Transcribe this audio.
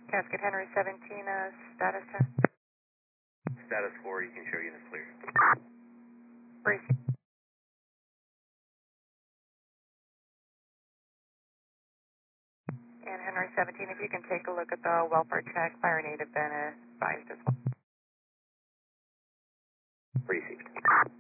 Casket Henry 17, status 10. Status 4, you can show units clear. Brief. And Henry 17, if you can take a look at the welfare check, fire native been advised as well. Received.